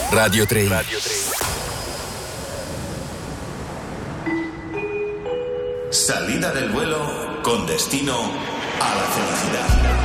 Radio 3. Salida del vuelo con destino a la felicidad.